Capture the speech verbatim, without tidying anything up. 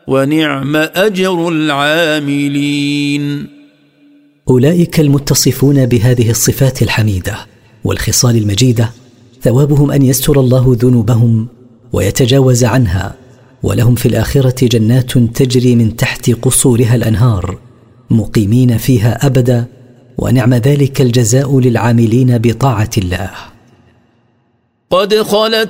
ونعم أجر العاملين. أولئك المتصفون بهذه الصفات الحميدة والخصال المجيدة ثوابهم أن يستر الله ذنوبهم ويتجاوز عنها، ولهم في الآخرة جنات تجري من تحت قصورها الأنهار مقيمين فيها أبدا، ونعم ذلك الجزاء للعاملين بطاعة الله. قد خلت